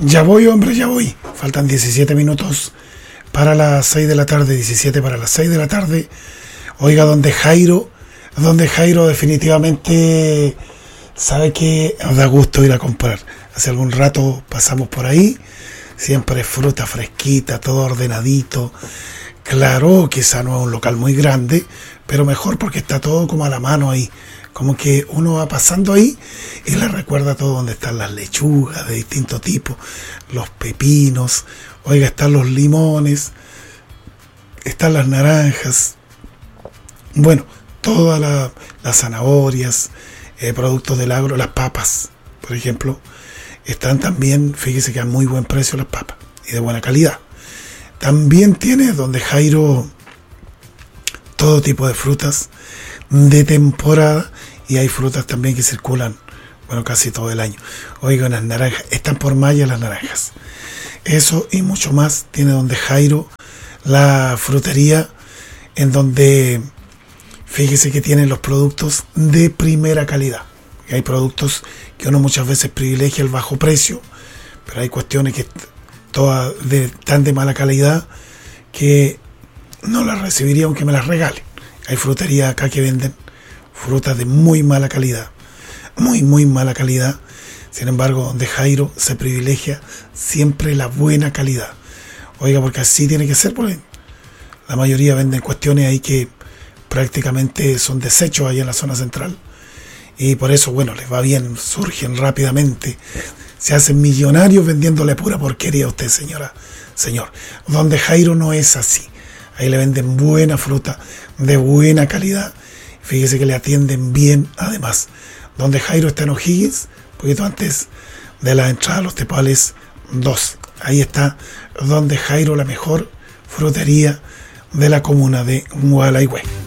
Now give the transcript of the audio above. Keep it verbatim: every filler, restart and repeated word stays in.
Ya voy, hombre, ya voy. Faltan diecisiete minutos para las seis de la tarde, diecisiete para las seis de la tarde. Oiga, donde Jairo, donde Jairo definitivamente sabe que nos da gusto ir a comprar. Hace algún rato pasamos por ahí, siempre fruta fresquita, todo ordenadito. Claro, quizá no es un local muy grande, pero mejor porque está todo como a la mano ahí. Como que uno va pasando ahí y le recuerda todo donde están las lechugas de distinto tipo, los pepinos, oiga, están los limones, están las naranjas, bueno, todas la, las zanahorias, eh, productos del agro, las papas, por ejemplo, están también, fíjese que a muy buen precio las papas y de buena calidad. También tiene donde Jairo todo tipo de frutas de temporada, y hay frutas también que circulan, bueno, casi todo el año. Oigan, las naranjas, están por malla las naranjas. Eso y mucho más tiene donde Jairo, la frutería, en donde fíjese que tienen los productos de primera calidad. Y hay productos que uno muchas veces privilegia el bajo precio, pero hay cuestiones que todas de tan de mala calidad que no las recibiría aunque me las regalen. Hay fruterías acá que venden frutas de muy mala calidad, muy muy mala calidad. Sin embargo, donde Jairo se privilegia siempre la buena calidad. Oiga, porque así tiene que ser, porque la mayoría venden cuestiones ahí que prácticamente son desechos ahí en la zona central. Y por eso, bueno, les va bien, surgen rápidamente, se hacen millonarios vendiéndole pura porquería a usted, señora, señor. Donde Jairo no es así. Ahí le venden buena fruta, de buena calidad. Fíjese que le atienden bien, además. Donde Jairo está en O'Higgins, un poquito antes de la entrada a los Tepales dos. Ahí está donde Jairo, la mejor frutería de la comuna de Gualeguay.